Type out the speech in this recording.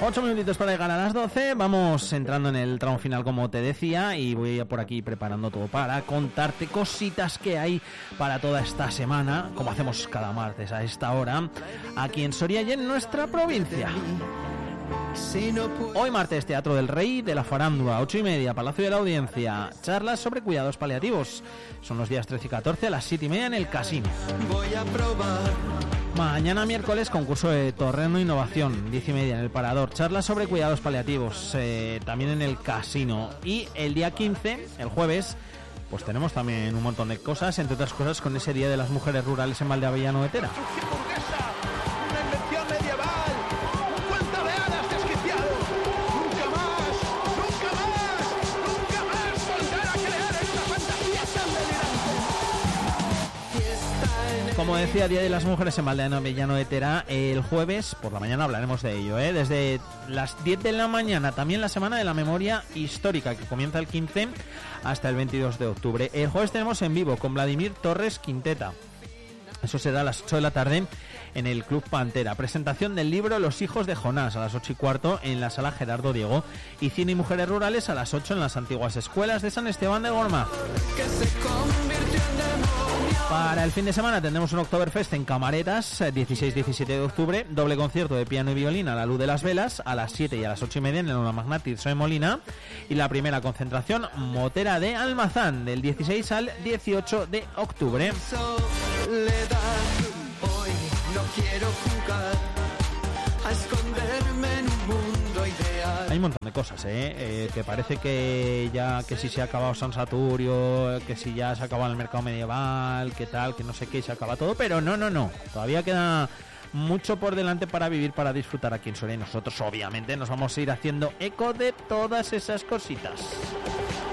8 minutitos para llegar a las 12. Vamos entrando en el tramo final, como te decía, y voy a por aquí preparando todo para contarte cositas que hay para toda esta semana, como hacemos cada martes a esta hora, aquí en Soria y en nuestra provincia. Hoy martes, Teatro del Rey de la Farándula, 8:30, Palacio de la Audiencia, charlas sobre cuidados paliativos. Son los días 13 y 14 a las 7:30 en el Casino. Voy a probar. Mañana miércoles, concurso de Torreno Innovación, 10:30 en el Parador, charlas sobre cuidados paliativos, también en el Casino. Y el día 15, el jueves, pues tenemos también un montón de cosas, entre otras cosas con ese Día de las Mujeres Rurales en Valdeavellano de Tera. Una invención medieval. Un cuento de hadas desquiciado. Nunca más volver a crear esta fantasía tan delirante. Como decía, Día de las Mujeres en Valdeavellano de Tera, el jueves por la mañana hablaremos de ello, desde las 10 de la mañana, también la Semana de la Memoria Histórica, que comienza el 15 hasta el 22 de octubre. El jueves tenemos en vivo con Vladimir Torres Quinteta. Eso será a las 8 de la tarde en el Club Pantera. Presentación del libro Los hijos de Jonás a las 8:15 en la Sala Gerardo Diego. Y Cine y Mujeres Rurales a las 8 en las antiguas escuelas de San Esteban de Gormaz. Para el fin de semana tendremos un Oktoberfest en Camaretas, 16-17 de octubre. Doble concierto de piano y violín a la luz de las velas a las 7 y a las 8:30 en el Aula Magna Tirso de Molina. Y la primera concentración motera de Almazán del 16 al 18 de octubre. Hoy no quiero jugar a esconderme en un mundo ideal. Hay un montón de cosas, que parece que ya, que si se ha acabado San Saturio, que si ya se ha acabado el mercado medieval, que tal, que no sé qué, se acaba todo, pero no. Todavía queda mucho por delante para vivir, para disfrutar aquí en Soria, y nosotros obviamente nos vamos a ir haciendo eco de todas esas cositas.